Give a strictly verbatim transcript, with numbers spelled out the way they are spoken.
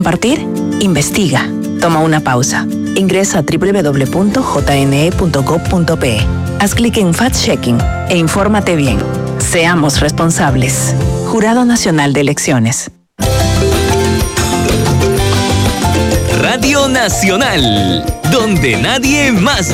Compartir, investiga. Toma una pausa. Ingresa a doble u doble u doble u punto j n e punto gov punto p e. Haz clic en Fact-Checking e infórmate bien. Seamos responsables. Jurado Nacional de Elecciones. Radio Nacional, donde nadie más